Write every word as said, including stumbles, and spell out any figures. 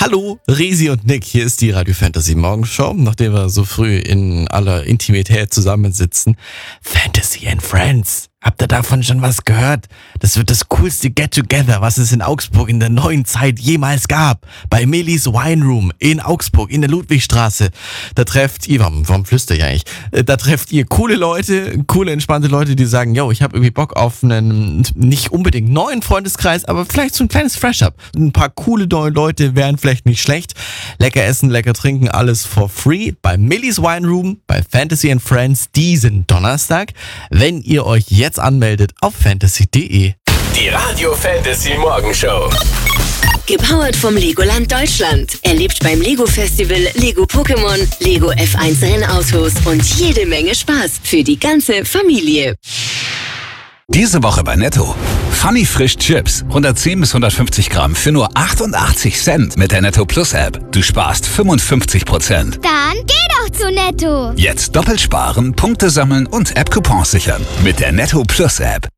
Hallo, Resi und Nick, hier ist die Radio Fantasy Morgenshow, nachdem wir so früh in aller Intimität zusammensitzen. Fantasy and Friends. Habt ihr davon schon was gehört? Das wird das coolste Get-Together, was es in Augsburg in der neuen Zeit jemals gab. Bei Millys Wine Room in Augsburg in der Ludwigstraße. Da trefft ihr, warum, warum flüster ich eigentlich? Da trefft ihr coole Leute, coole, entspannte Leute, die sagen, yo, ich habe irgendwie Bock auf einen nicht unbedingt neuen Freundeskreis, aber vielleicht so ein kleines Fresh-Up. Ein paar coole neue Leute wären vielleicht nicht schlecht. Lecker essen, lecker trinken, alles for free. Bei Millys Wine Room, bei Fantasy and Friends diesen Donnerstag. Wenn ihr euch jetzt Jetzt anmeldet auf fantasy punkt de. Die Radio Fantasy Morgenshow. Gepowert vom Legoland Deutschland. Erlebt beim Lego Festival Lego Pokémon, Lego F eins Rennautos und jede Menge Spaß für die ganze Familie. Diese Woche bei Netto. Funny Frisch Chips. hundertzehn bis hundertfünfzig Gramm für nur achtundachtzig Cent mit der Netto Plus App. Du sparst fünfundfünfzig Prozent. Dann geh doch zu Netto. Jetzt doppelt sparen, Punkte sammeln und App-Coupons sichern mit der Netto Plus App.